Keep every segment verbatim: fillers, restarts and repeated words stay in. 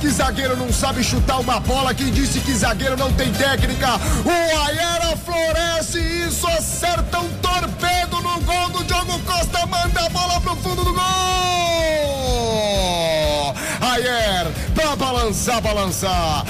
que zagueiro não sabe chutar uma bola? Quem disse que zagueiro não tem técnica? O Ayer floresce e isso, acerta um torpedo no gol do Diogo Costa, manda a bola pro fundo do gol. Ayer, pra balançar, balançar,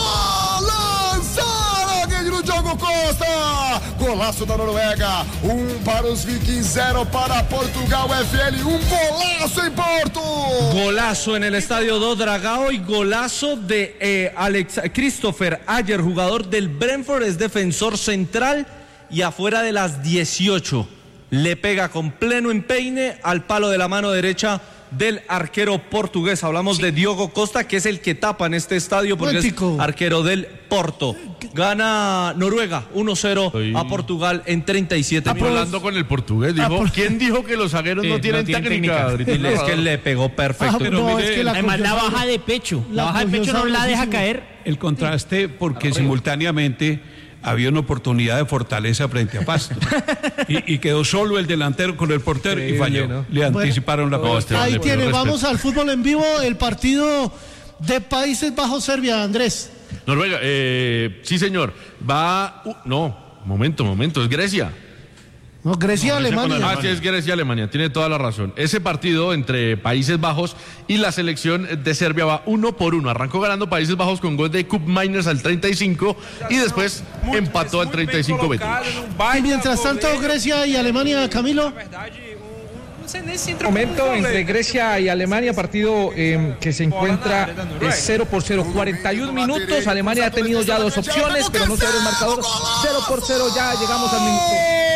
balançar a rede do Diogo Costa. Golaço da Noruega, um para os Vikings, zero para Portugal F L, un golazo en Porto. Golazo en el estadio do Dragao y golazo de eh, Alex Christopher Ayer, jugador del Brentford, es defensor central y afuera de las dieciocho le pega con pleno empeine al palo de la mano derecha del arquero portugués. Hablamos sí. de Diogo Costa, que es el que tapa en este estadio porque Cuéntico. es arquero del Porto. Gana Noruega uno cero Estoy... a Portugal en treinta y siete minutos. Hablando con el portugués, dijo, por... ¿quién dijo que los zagueros sí, no tienen no técnica? técnica. Es que le pegó perfecto. Ah, pero no, mire, es que la además la baja de pecho, la, la baja de pecho no la deja caer. El contraste porque simultáneamente había una oportunidad de fortaleza frente a Pasto y, y quedó solo el delantero con el portero sí, y falló, ¿no? Le bueno, anticiparon la pelota. Ahí tiene, respeto. Vamos al fútbol en vivo, el partido de Países Bajos-Serbia, Andrés. Noruega, eh, sí señor, va, uh, no, momento, momento, es Grecia. No, Grecia-Alemania. No, ah, sí, es Grecia-Alemania, tiene toda la razón. Ese partido entre Países Bajos y la selección de Serbia va uno por uno. Arrancó ganando Países Bajos con gol de Cup Miners al treinta y cinco y después empató al treinta y cinco veinte. Y mientras tanto, Grecia y Alemania, Camilo. Momento entre Grecia y Alemania, partido eh, que se encuentra eh, cero por cero, cuarenta y un minutos. Alemania ha tenido ya dos opciones, pero no se abre el marcador. Cero por cero, ya llegamos al minuto